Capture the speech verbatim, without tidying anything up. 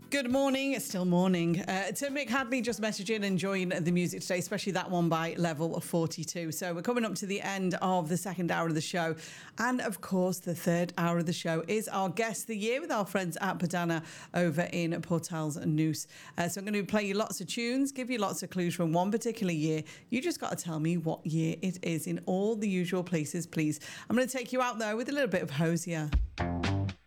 Good morning. It's still morning. Uh, to Mick Hadley just messaging, enjoying the music today, especially that one by Level forty-two. So we're coming up to the end of the second hour of the show. And of course, the third hour of the show is our guest of the year with our friends at Padana over in Portals Noose. Uh, so I'm going to play you lots of tunes, give you lots of clues from one particular year. You just got to tell me what year it is in all the usual places, please. I'm going to take you out, though, with a little bit of Hosier.